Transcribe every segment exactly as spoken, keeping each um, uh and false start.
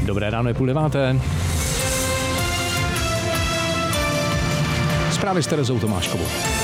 Dobré ráno, je půl deváté. Zprávy s Terezou Tomáškovou.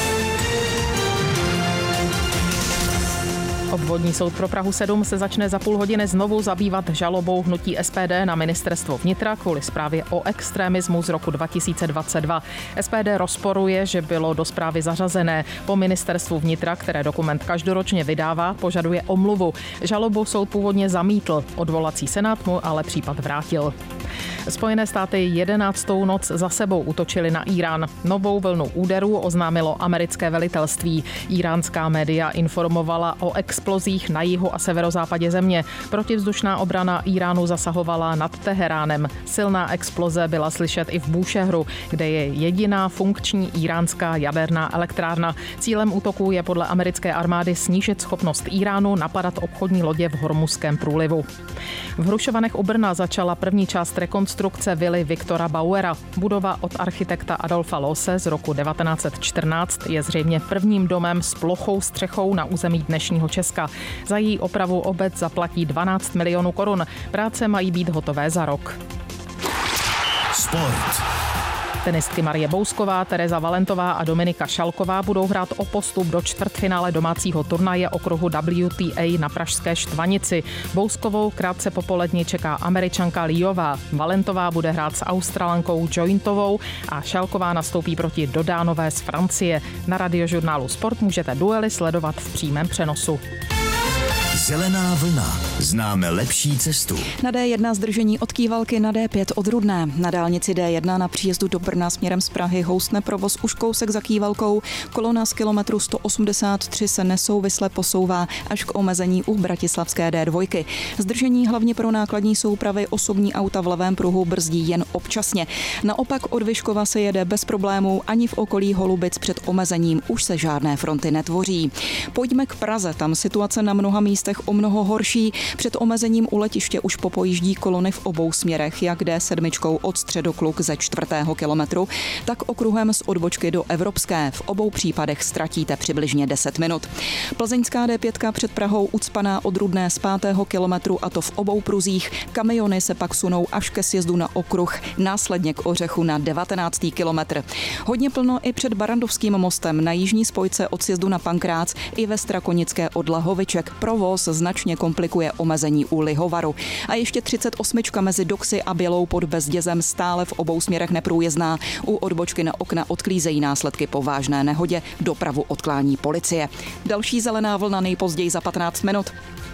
Obvodní soud pro Prahu sedm se začne za půl hodiny znovu zabývat žalobou hnutí S P D na ministerstvo vnitra kvůli zprávě o extremismu z roku dva tisíce dvacet dva. S P D rozporuje, že bylo do zprávy zařazené. Po ministerstvu vnitra, které dokument každoročně vydává, požaduje omluvu. Žalobu soud původně zamítl, odvolací senát mu ale případ vrátil. Spojené státy jedenáctou noc za sebou útočily na Irán. Novou vlnu úderů oznámilo americké velitelství. Íránská média informovala o explozích na jihu a severozápadě země. Protivzdušná obrana Iránu zasahovala nad Teheránem. Silná exploze byla slyšet i v Búšehru, kde je jediná funkční íránská jaderná elektrárna. Cílem útoku je podle americké armády snížit schopnost Iránu napadat obchodní lodě v Hormuzském průlivu. V Hrušovanech u Brna začala první část rekonstrukce vily Viktora Bauera. Budova od architekta Adolfa Loose z roku devatenáct set čtrnáct je zřejmě prvním domem s plochou střechou na území dnešního Česka. Za její opravu obec zaplatí dvanáct milionů korun. Práce mají být hotové za rok. Sport. Tenistky Marie Bousková, Tereza Valentová a Dominika Šalková budou hrát o postup do čtvrtfinále domácího turnaje okruhu W T A na pražské Štvanici. Bouskovou krátce popolední čeká Američanka Liová. Valentová bude hrát s Australankou Jointovou a Šalková nastoupí proti Dodánové z Francie. Na Radiožurnálu Sport můžete duely sledovat v přímém přenosu. Zelená vlna. Známe lepší cestu. Na D jedna zdržení od Kývalky, na D pět od Rudné. Na dálnici D jedna na příjezdu do Brna směrem z Prahy houstne provoz už kousek za Kývalkou. Kolona z kilometru sto osmdesát tři se nesouvisle posouvá až k omezení u bratislavské D dva. Zdržení hlavně pro nákladní soupravy, osobní auta v levém pruhu brzdí jen občasně. Naopak od Vyškova se jede bez problémů, ani v okolí Holubic před omezením už se žádné fronty netvoří. Pojďme k Praze, tam situace na mnoha místech o mnoho horší. Před omezením u letiště už popojíždí kolony v obou směrech, jak D sedm od Středokluk ze čtvrtého kilometru, tak okruhem z odbočky do Evropské. V obou případech ztratíte přibližně deset minut. Plzeňská D pět před Prahou ucpaná od Rudné z pátého kilometru, a to v obou pruzích. Kamiony se pak sunou až ke sjezdu na okruh, následně k Ořechu na devatenáctý kilometr. Hodně plno i před Barandovským mostem na jižní spojce od sjezdu na Pankrác i ve Strakonické od Lahoviček. Provoz značně komplikuje omezení u Lihovaru. A ještě třicet osm mezi Doxy a Bělou pod Bezdězem stále v obou směrech neprůjezdná. U odbočky na okna odklízejí následky po vážné nehodě, dopravu odklání policie. Další zelená vlna nejpozději za patnáct minut.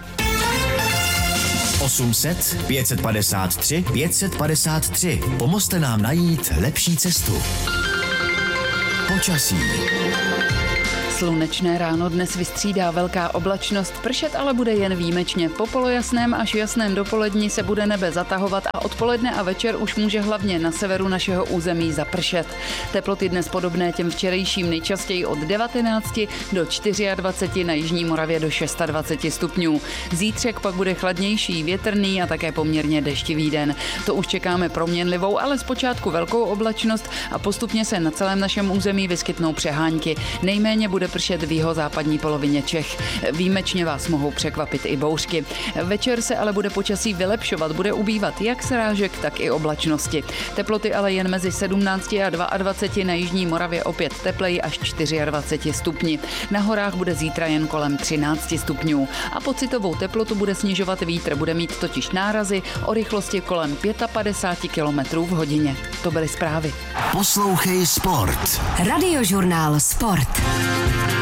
osm set, pět set padesát tři, pět set padesát tři. Pomozte nám najít lepší cestu. Počasí. Slunečné ráno dnes vystřídá velká oblačnost, pršet ale bude jen výjimečně. Po polojasném až jasném dopoledni se bude nebe zatahovat a odpoledne a večer už může hlavně na severu našeho území zapršet. Teploty dnes podobné těm včerejším, nejčastěji od devatenácti do dvaceti čtyř na jižní Moravě do dvaceti šesti stupňů. Zítřek pak bude chladnější, větrný a také poměrně deštivý den. To už čekáme proměnlivou, ale zpočátku velkou oblačnost a postupně se na celém našem území vyskytnou přehánky. Nejméně bude pršet v jihozápadní polovině Čech. Výjimečně vás mohou překvapit i bouřky. Večer se ale bude počasí vylepšovat, bude ubývat jak srážek, tak i oblačnosti. Teploty ale jen mezi sedmnácti a dvaceti dvěma na jižní Moravě opět tepleji až dvaceti čtyři stupni. Na horách bude zítra jen kolem třinácti stupňů. A pocitovou teplotu bude snižovat vítr, bude mít totiž nárazy o rychlosti kolem padesát pět kilometrů v hodině. To byly zprávy. Poslouchej Sport. Radiožurnál Sport.